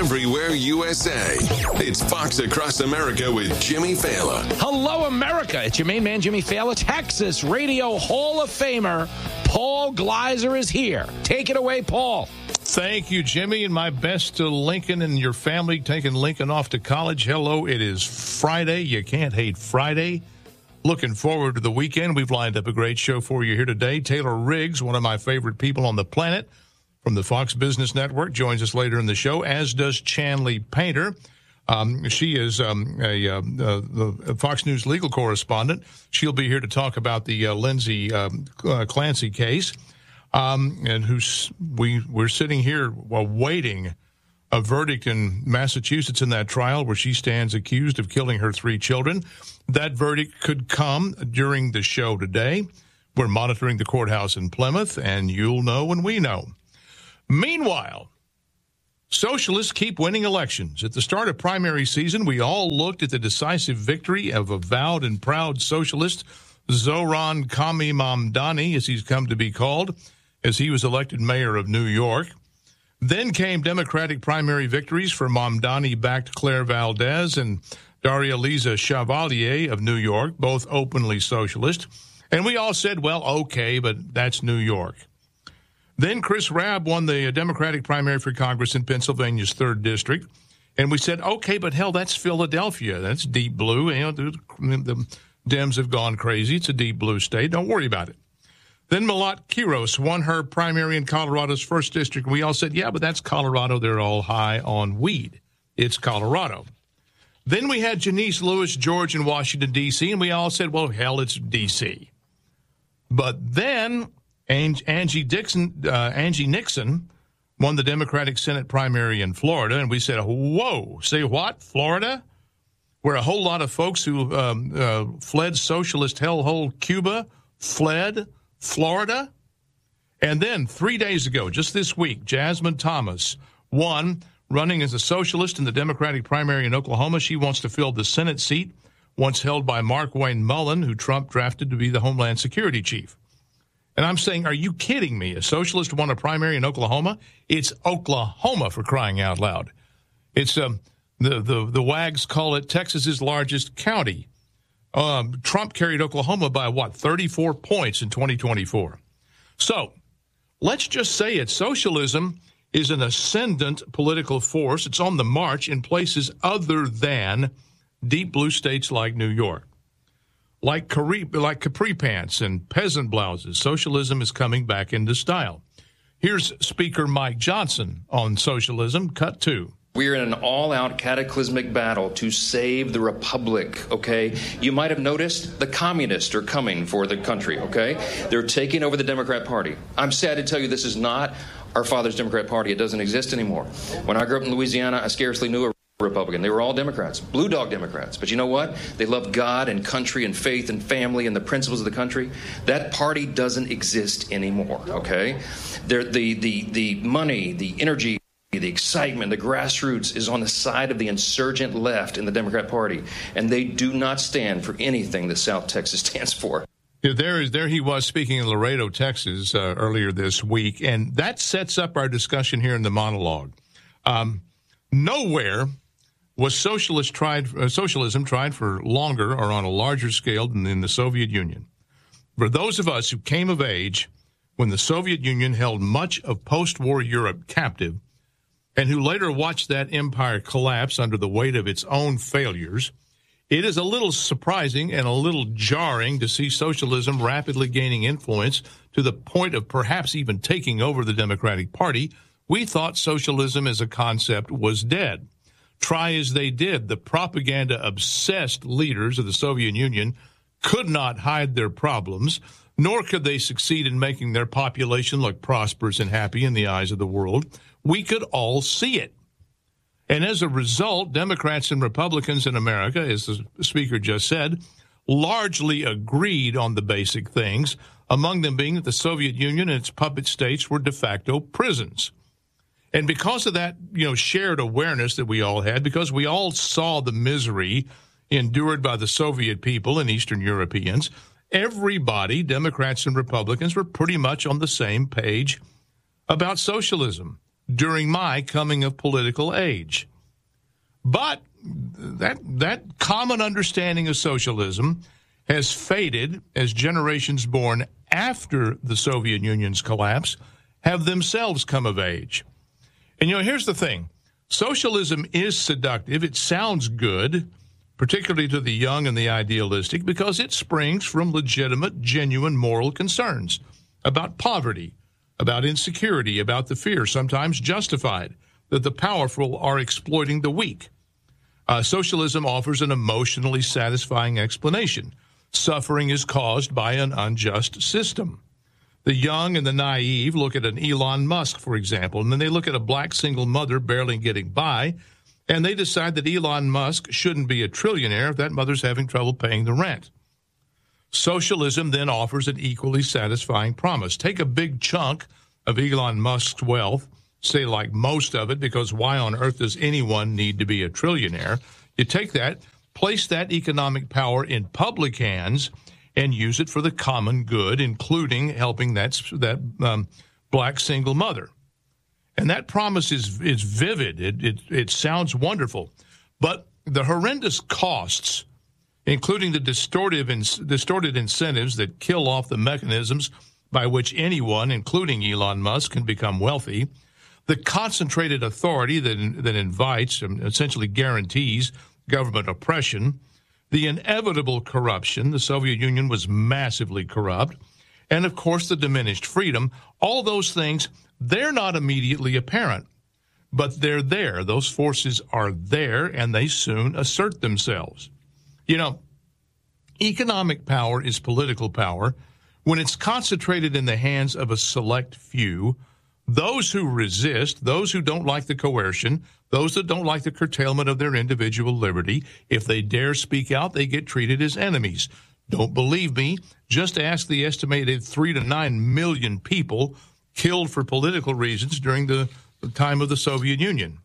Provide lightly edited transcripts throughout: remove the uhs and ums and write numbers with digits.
everywhere USA. It's Fox Across America with Jimmy Fallon. Hello, America. It's your main man, Jimmy Fallon. Texas Radio Hall of Famer Paul Gleiser is here. Take it away, Paul. Thank you, Jimmy, and my best to Lincoln and your family taking Lincoln off to college. Hello, it is Friday. You can't hate Friday. Looking forward to the weekend. We've lined up a great show for you here today. Taylor Riggs, one of my favorite people on the planet from the Fox Business Network, joins us later in the show, as does Chanley Painter. She is a Fox News legal correspondent. She'll be here to talk about the Lindsay Clancy case. And we're sitting here awaiting a verdict in Massachusetts in that trial where she stands accused of killing her 3 children. That verdict could come during the show today. We're monitoring the courthouse in Plymouth, and you'll know when we know. Meanwhile, socialists keep winning elections. At the start of primary season, we all looked at the decisive victory of avowed and proud socialist Zohran Mamdani, as he's come to be called, as he was elected mayor of New York. Then came Democratic primary victories for Mamdani-backed Claire Valdez and Daria-Liza Chevalier of New York, both openly socialist. And we all said, well, okay, but that's New York. Then Chris Rabb won the Democratic primary for Congress in Pennsylvania's 3rd District. And we said, okay, but hell, that's Philadelphia. That's deep blue. You know, the Dems have gone crazy. It's a deep blue state. Don't worry about it. Then Malat Quiros won her primary in Colorado's 1st District. We all said, yeah, but that's Colorado. They're all high on weed. It's Colorado. Then we had Janice Lewis George in Washington, D.C., and we all said, well, hell, it's D.C. But then Angie Nixon won the Democratic Senate primary in Florida, and we said, whoa, say what, Florida? Where a whole lot of folks who fled socialist hellhole Cuba fled Florida. And then 3 days ago, just this week, Jasmine Thomas won, running as a socialist in the Democratic primary in Oklahoma. She wants to fill the Senate seat once held by Markwayne Mullin, who Trump drafted to be the Homeland Security Chief. And I'm saying, are you kidding me? A socialist won a primary in Oklahoma? It's Oklahoma, for crying out loud. It's the wags call it Texas's largest county. Trump carried Oklahoma by, 34 points in 2024. So let's just say it. Socialism is an ascendant political force. It's on the march in places other than deep blue states like New York. Like capri pants and peasant blouses, socialism is coming back into style. Here's Speaker Mike Johnson on socialism, cut 2. We are in an all-out cataclysmic battle to save the republic, okay? You might have noticed the communists are coming for the country, okay? They're taking over the Democrat Party. I'm sad to tell you this is not our father's Democrat Party. It doesn't exist anymore. When I grew up in Louisiana, I scarcely knew a Republican. They were all Democrats, blue dog Democrats. But you know what? They love God and country and faith and family and the principles of the country. That party doesn't exist anymore, okay? The money, the energy, the excitement, the grassroots is on the side of the insurgent left in the Democrat Party, and they do not stand for anything that South Texas stands for. Yeah, there he was speaking in Laredo, Texas, earlier this week, and that sets up our discussion here in the monologue. Nowhere was socialism tried for longer or on a larger scale than in the Soviet Union. For those of us who came of age when the Soviet Union held much of post-war Europe captive, and who later watched that empire collapse under the weight of its own failures, it is a little surprising and a little jarring to see socialism rapidly gaining influence to the point of perhaps even taking over the Democratic Party. We thought socialism as a concept was dead. Try as they did, the propaganda-obsessed leaders of the Soviet Union could not hide their problems, nor could they succeed in making their population look prosperous and happy in the eyes of the world. We could all see it. And as a result, Democrats and Republicans in America, as the speaker just said, largely agreed on the basic things, among them being that the Soviet Union and its puppet states were de facto prisons. And because of that, shared awareness that we all had, because we all saw the misery endured by the Soviet people and Eastern Europeans, everybody, Democrats and Republicans, were pretty much on the same page about socialism. during my coming of political age. But that common understanding of socialism has faded as generations born after the Soviet Union's collapse have themselves come of age. And, here's the thing. Socialism is seductive. It sounds good, particularly to the young and the idealistic, because it springs from legitimate, genuine moral concerns about poverty, about insecurity, about the fear, sometimes justified, that the powerful are exploiting the weak. Socialism offers an emotionally satisfying explanation. Suffering is caused by an unjust system. The young and the naive look at an Elon Musk, for example, and then they look at a black single mother barely getting by, and they decide that Elon Musk shouldn't be a trillionaire if that mother's having trouble paying the rent. Socialism then offers an equally satisfying promise. Take a big chunk of Elon Musk's wealth, say like most of it, because why on earth does anyone need to be a trillionaire? You take that, place that economic power in public hands, and use it for the common good, including helping that black single mother. And that promise is vivid. It sounds wonderful. But the horrendous costs, including the distorted incentives that kill off the mechanisms by which anyone, including Elon Musk, can become wealthy, the concentrated authority that invites and essentially guarantees government oppression, the inevitable corruption — the Soviet Union was massively corrupt — and, of course, the diminished freedom, all those things, they're not immediately apparent, but they're there. Those forces are there, and they soon assert themselves. Economic power is political power when it's concentrated in the hands of a select few. Those who resist, those who don't like the coercion, those that don't like the curtailment of their individual liberty, if they dare speak out, they get treated as enemies. Don't believe me? Just ask the estimated 3 to 9 million people killed for political reasons during the time of the Soviet Union.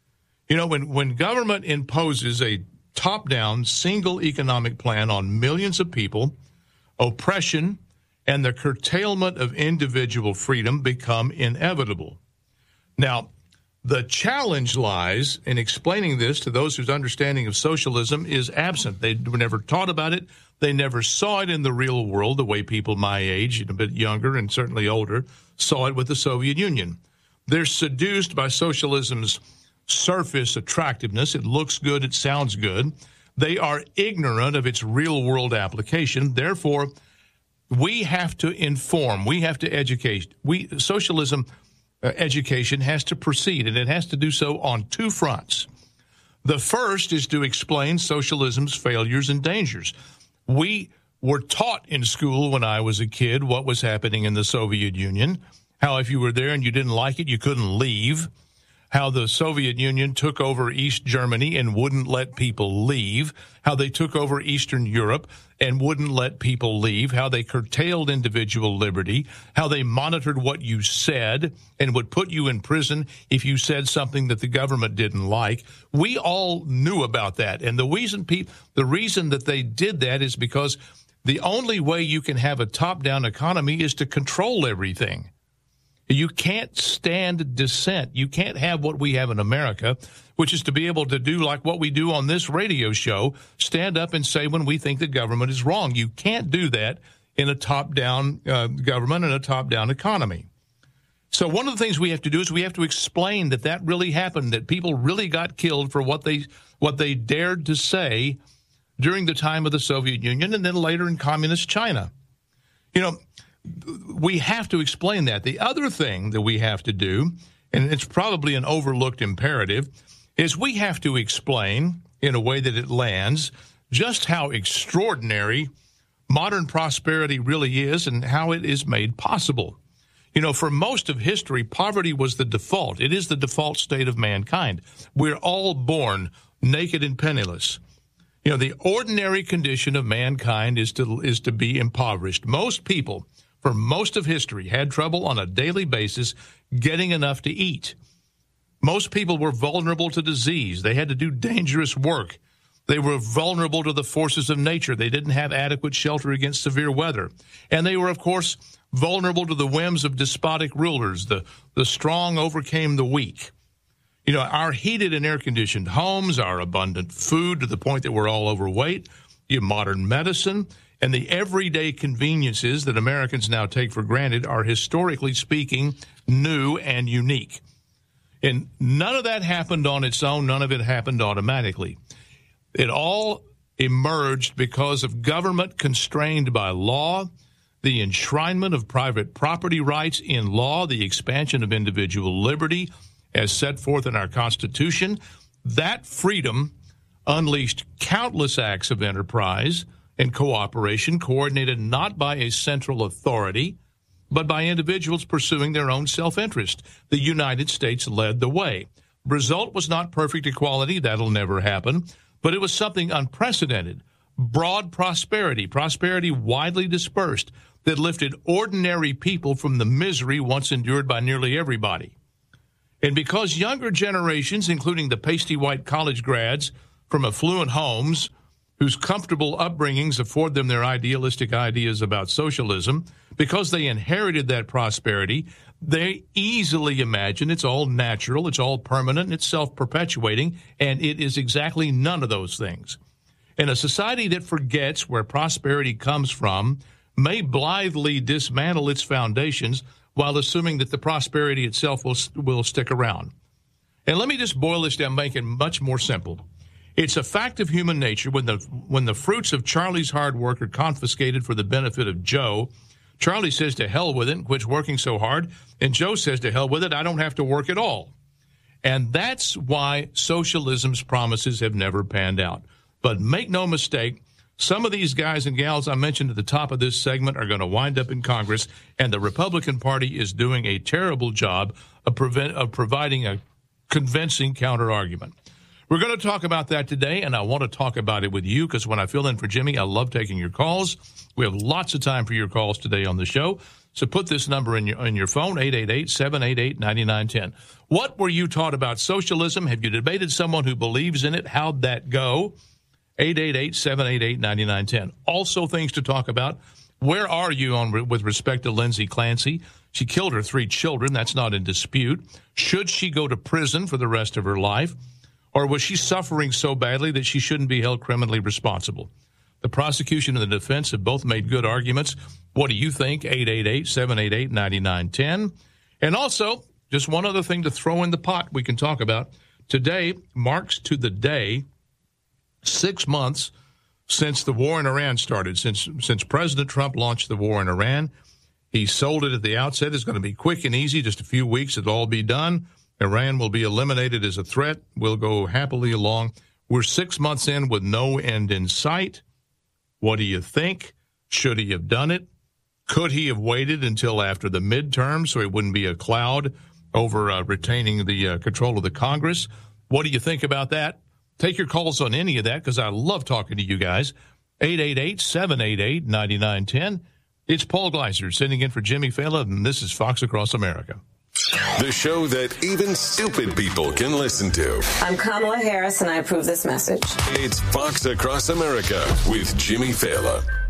When government imposes a top-down single economic plan on millions of people, oppression and the curtailment of individual freedom become inevitable. Now, the challenge lies in explaining this to those whose understanding of socialism is absent. They were never taught about it. They never saw it in the real world the way people my age, a bit younger and certainly older, saw it with the Soviet Union. They're seduced by socialism's surface attractiveness. It looks good. It sounds good. They are ignorant of its real-world application. Therefore, we have to inform. We have to educate. Socialism education has to proceed, and it has to do so on two fronts. The first is to explain socialism's failures and dangers. We were taught in school when I was a kid what was happening in the Soviet Union, how if you were there and you didn't like it, you couldn't leave, how the Soviet Union took over East Germany and wouldn't let people leave, how they took over Eastern Europe and wouldn't let people leave, how they curtailed individual liberty, how they monitored what you said and would put you in prison if you said something that the government didn't like. We all knew about that. And the reason that they did that is because the only way you can have a top-down economy is to control everything. You can't stand dissent. You can't have what we have in America, which is to be able to do like what we do on this radio show, stand up and say when we think the government is wrong. You can't do that in a top-down government and a top-down economy. So one of the things we have to do is we have to explain that really happened, that people really got killed for what they dared to say during the time of the Soviet Union and then later in communist China. We have to explain that. The other thing that we have to do, and it's probably an overlooked imperative, is we have to explain in a way that it lands just how extraordinary modern prosperity really is and how it is made possible. For most of history, poverty was the default. It is the default state of mankind. We're all born naked and penniless. The ordinary condition of mankind is to be impoverished. Most people, for most of history, had trouble on a daily basis getting enough to eat. Most people were vulnerable to disease. They had to do dangerous work. They were vulnerable to the forces of nature. They didn't have adequate shelter against severe weather. And they were, of course, vulnerable to the whims of despotic rulers. The strong overcame the weak. You know, our heated and air-conditioned homes, our abundant food to the point that we're all overweight, your modern medicine, and the everyday conveniences that Americans now take for granted are, historically speaking, new and unique. And none of that happened on its own. None of it happened automatically. It all emerged because of government constrained by law, the enshrinement of private property rights in law, the expansion of individual liberty as set forth in our Constitution. That freedom unleashed countless acts of enterprise and cooperation coordinated not by a central authority, but by individuals pursuing their own self-interest. The United States led the way. Result was not perfect equality. That'll never happen. But it was something unprecedented. Broad prosperity widely dispersed, that lifted ordinary people from the misery once endured by nearly everybody. And because younger generations, including the pasty white college grads from affluent homes, whose comfortable upbringings afford them their idealistic ideas about socialism, because they inherited that prosperity, they easily imagine it's all natural, it's all permanent, it's self-perpetuating, and it is exactly none of those things. And a society that forgets where prosperity comes from may blithely dismantle its foundations while assuming that the prosperity itself will stick around. And let me just boil this down, make it much more simple. It's a fact of human nature when the fruits of Charlie's hard work are confiscated for the benefit of Joe, Charlie says to hell with it and quits working so hard, and Joe says to hell with it, I don't have to work at all. And that's why socialism's promises have never panned out. But make no mistake, some of these guys and gals I mentioned at the top of this segment are going to wind up in Congress, and the Republican Party is doing a terrible job of providing a convincing counter-argument. We're going to talk about that today, and I want to talk about it with you because when I fill in for Jimmy, I love taking your calls. We have lots of time for your calls today on the show. So put this number in your phone, 888-788-9910. What were you taught about socialism? Have you debated someone who believes in it? How'd that go? 888-788-9910. Also things to talk about. Where are you with respect to Lindsay Clancy? She killed her 3 children. That's not in dispute. Should she go to prison for the rest of her life? Or was she suffering so badly that she shouldn't be held criminally responsible? The prosecution and the defense have both made good arguments. What do you think? 888-788-9910. And also, just one other thing to throw in the pot we can talk about. Today marks to the day 6 months since the war in Iran started, since President Trump launched the war in Iran. He sold it at the outset. It's going to be quick and easy, just a few weeks, it'll all be done. Iran will be eliminated as a threat. We'll go happily along. We're 6 months in with no end in sight. What do you think? Should he have done it? Could he have waited until after the midterm so it wouldn't be a cloud over retaining the control of the Congress? What do you think about that? Take your calls on any of that because I love talking to you guys. 888-788-9910. It's Paul Gleiser sitting in for Jimmy Fallon, and this is Fox Across America. The show that even stupid people can listen to. I'm Kamala Harris, and I approve this message. It's Fox Across America with Jimmy Fallon.